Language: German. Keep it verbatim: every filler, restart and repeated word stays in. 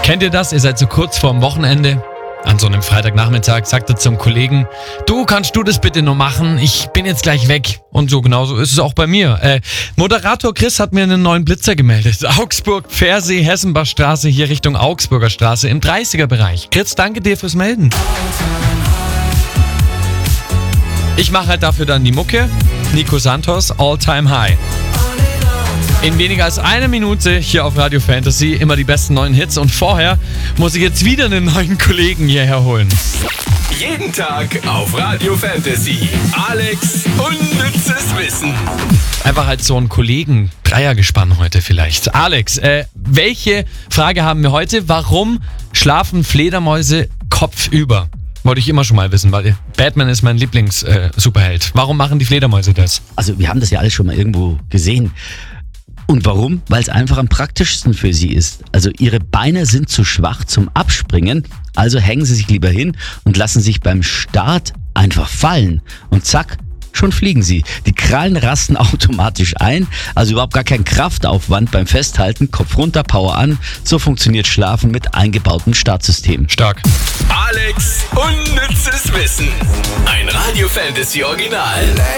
Kennt ihr das? Ihr seid so kurz vorm Wochenende. An so einem Freitagnachmittag sagt er zum Kollegen, du, kannst du das bitte nur machen? Ich bin jetzt gleich weg. Und so genauso ist es auch bei mir. Äh, Moderator Chris hat mir einen neuen Blitzer gemeldet. Augsburg, Pfersee, Hessenbachstraße, hier Richtung Augsburger Straße im dreißiger Bereich. Chris, danke dir fürs Melden. Ich mache halt dafür dann die Mucke. Nico Santos, All Time High. In weniger als einer Minute hier auf Radio Fantasy immer die besten neuen Hits und vorher muss ich jetzt wieder einen neuen Kollegen hierher holen. Jeden Tag auf Radio Fantasy. Alex unnützes Wissen. Einfach halt so ein Kollegen-Dreiergespann heute vielleicht. Alex, äh, welche Frage haben wir heute? Warum schlafen Fledermäuse kopfüber? Wollte ich immer schon mal wissen, weil Batman ist mein Lieblings-Superheld. Äh, Warum machen die Fledermäuse das? Also wir haben das ja alles schon mal irgendwo gesehen. Und warum? Weil es einfach am praktischsten für sie ist. Also ihre Beine sind zu schwach zum Abspringen, also hängen sie sich lieber hin und lassen sich beim Start einfach fallen. Und zack, schon fliegen sie. Die Krallen rasten automatisch ein, also überhaupt gar kein Kraftaufwand beim Festhalten, Kopf runter, Power an. So funktioniert Schlafen mit eingebautem Startsystem. Stark. Alex unnützes Wissen. Ein Radio Fantasy Original.